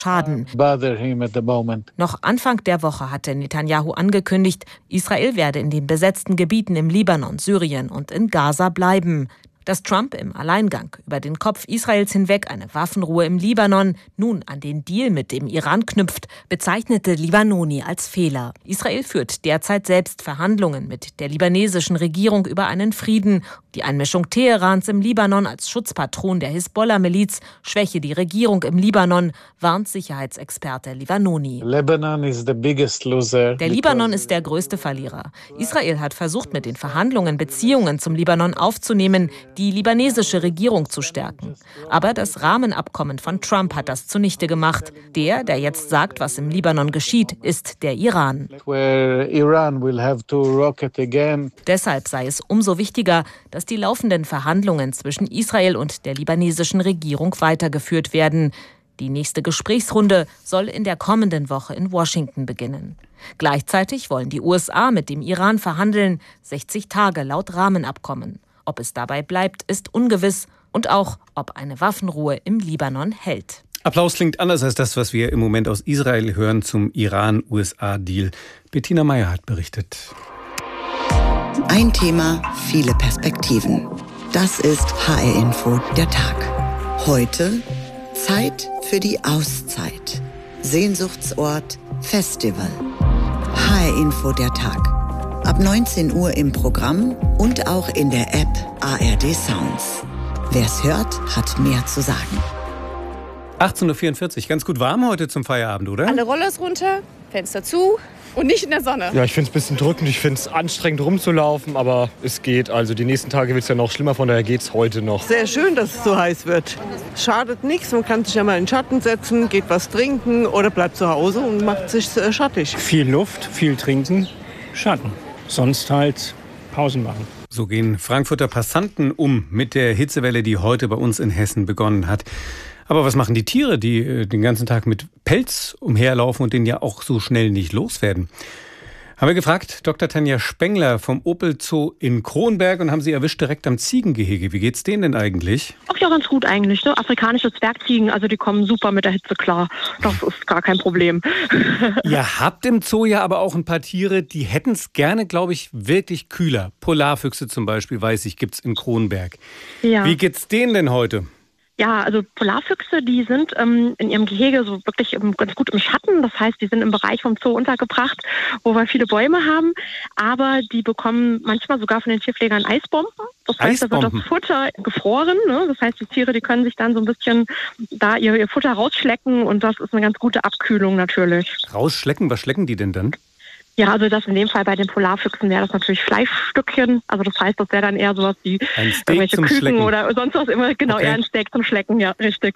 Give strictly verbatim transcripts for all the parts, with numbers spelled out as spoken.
schaden. Noch Anfang der Woche hatte Netanyahu angekündigt, Israel werde in den besetzten Gebieten im Libanon, Syrien und in Gaza bleiben. Dass Trump im Alleingang über den Kopf Israels hinweg eine Waffenruhe im Libanon nun an den Deal mit dem Iran knüpft, bezeichnete Libanoni als Fehler. Israel führt derzeit selbst Verhandlungen mit der libanesischen Regierung über einen Frieden. Die Einmischung Teherans im Libanon als Schutzpatron der Hisbollah-Miliz schwäche die Regierung im Libanon, warnt Sicherheitsexperte Libanoni. Der Libanon ist der größte Verlierer. Israel hat versucht, mit den Verhandlungen Beziehungen zum Libanon aufzunehmen, die libanesische Regierung zu stärken. Aber das Rahmenabkommen von Trump hat das zunichte gemacht. Der, der jetzt sagt, was im Libanon geschieht, ist der Iran. Deshalb sei es umso wichtiger, dass die laufenden Verhandlungen zwischen Israel und der libanesischen Regierung weitergeführt werden. Die nächste Gesprächsrunde soll in der kommenden Woche in Washington beginnen. Gleichzeitig wollen die U S A mit dem Iran verhandeln, sechzig Tage laut Rahmenabkommen. Ob es dabei bleibt, ist ungewiss. Und auch, ob eine Waffenruhe im Libanon hält. Applaus klingt anders als das, was wir im Moment aus Israel hören zum Iran-U S A-Deal. Bettina Meyer hat berichtet. Ein Thema, viele Perspektiven. Das ist H R-Info, der Tag. Heute Zeit für die Auszeit. Sehnsuchtsort Festival. H R-Info, der Tag. Ab neunzehn Uhr im Programm und auch in der App A R D Sounds. Wer's hört, hat mehr zu sagen. achtzehn Uhr vierundvierzig, ganz gut warm heute zum Feierabend, oder? Alle Rollers runter, Fenster zu und nicht in der Sonne. Ja, ich finde es ein bisschen drückend, ich finde es anstrengend rumzulaufen, aber es geht. Also die nächsten Tage wird es ja noch schlimmer, von daher geht es heute noch. Sehr schön, dass es so heiß wird. Schadet nichts, man kann sich ja mal in den Schatten setzen, geht was trinken oder bleibt zu Hause und macht sich äh, schattig. Viel Luft, viel trinken, Schatten. Sonst halt Pausen machen. So gehen Frankfurter Passanten um mit der Hitzewelle, die heute bei uns in Hessen begonnen hat. Aber was machen die Tiere, die den ganzen Tag mit Pelz umherlaufen und den ja auch so schnell nicht loswerden? Haben wir gefragt, Doktor Tanja Spengler vom Opel Zoo in Kronberg und haben sie erwischt direkt am Ziegengehege. Wie geht's denen denn eigentlich? Ach ja, ganz gut eigentlich. Ne? Afrikanische Zwergziegen, also die kommen super mit der Hitze klar. Das ist gar kein Problem. Ihr habt im Zoo ja aber auch ein paar Tiere, die hätten es gerne, glaube ich, wirklich kühler. Polarfüchse zum Beispiel, weiß ich, gibt's in Kronberg. Ja. Wie geht's denen denn heute? Ja, also Polarfüchse, die sind ähm, in ihrem Gehege so wirklich ähm, ganz gut im Schatten. Das heißt, die sind im Bereich vom Zoo untergebracht, wo wir viele Bäume haben. Aber die bekommen manchmal sogar von den Tierpflegern Eisbomben. Das heißt, Eisbomben. Da wird das Futter gefroren. Ne? Das heißt, die Tiere, die können sich dann so ein bisschen da ihr, ihr Futter rausschlecken. Und das ist eine ganz gute Abkühlung natürlich. Rausschlecken? Was schlecken die denn dann? Ja, also das in dem Fall bei den Polarfüchsen wäre das natürlich Fleischstückchen. Also das heißt, das wäre dann eher sowas wie irgendwelche Küken Schlecken. Oder sonst was immer. Genau, okay. Eher ein Steak zum Schlecken, ja, richtig.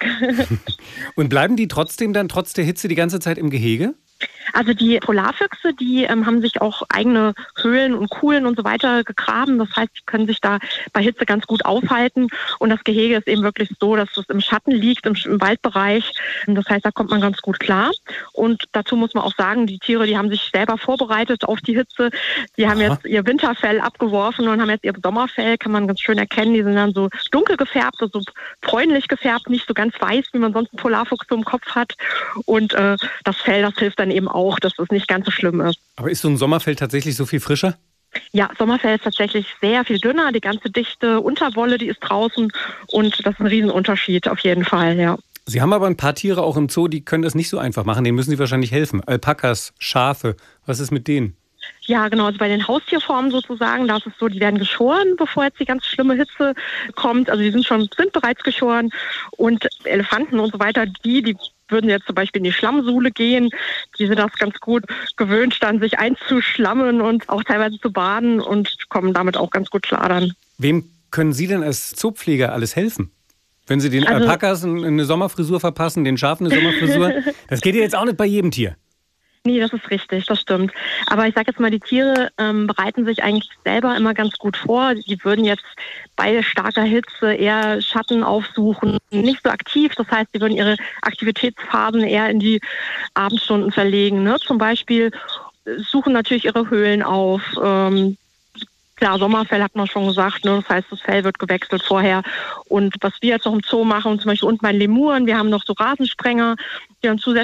Und bleiben die trotzdem dann trotz der Hitze die ganze Zeit im Gehege? Also die Polarfüchse, die ähm, haben sich auch eigene Höhlen und Kuhlen und so weiter gegraben. Das heißt, die können sich da bei Hitze ganz gut aufhalten. Und das Gehege ist eben wirklich so, dass es im Schatten liegt, im, im Waldbereich. Das heißt, da kommt man ganz gut klar. Und dazu muss man auch sagen, die Tiere, die haben sich selber vorbereitet auf die Hitze. Die haben Aha. jetzt ihr Winterfell abgeworfen und haben jetzt ihr Sommerfell, kann man ganz schön erkennen. Die sind dann so dunkel gefärbt, so bräunlich gefärbt, nicht so ganz weiß, wie man sonst einen Polarfuchs so im Kopf hat. Und äh, das Fell, das hilft dann eben auch, dass es nicht ganz so schlimm ist. Aber ist so ein Sommerfell tatsächlich so viel frischer? Ja, Sommerfell ist tatsächlich sehr viel dünner. Die ganze dichte Unterwolle, die ist draußen und das ist ein Riesenunterschied auf jeden Fall, ja. Sie haben aber ein paar Tiere auch im Zoo, die können das nicht so einfach machen. Denen müssen Sie wahrscheinlich helfen. Alpakas, Schafe, was ist mit denen? Ja, genau, also bei den Haustierformen sozusagen, da ist es so, die werden geschoren, bevor jetzt die ganz schlimme Hitze kommt. Also die sind schon, sind bereits geschoren und Elefanten und so weiter, die, die würden jetzt zum Beispiel in die Schlammsuhle gehen. Die sind das ganz gut gewöhnt, dann sich einzuschlammen und auch teilweise zu baden und kommen damit auch ganz gut klar dann. Wem können Sie denn als Zoopfleger alles helfen? Wenn Sie den Also, Alpakas eine Sommerfrisur verpassen, den Schafen eine Sommerfrisur, das geht ja jetzt auch nicht bei jedem Tier. Nee, das ist richtig, das stimmt. Aber ich sage jetzt mal, die Tiere ähm, bereiten sich eigentlich selber immer ganz gut vor. Die würden jetzt bei starker Hitze eher Schatten aufsuchen, nicht so aktiv. Das heißt, die würden ihre Aktivitätsphasen eher in die Abendstunden verlegen. Ne? Zum Beispiel suchen natürlich ihre Höhlen auf. Ähm, Klar, Sommerfell hat man schon gesagt, ne? Das heißt, das Fell wird gewechselt vorher. Und was wir jetzt noch im Zoo machen, zum Beispiel unten bei Lemuren, wir haben noch so Rasensprenger, die dann zusätzlich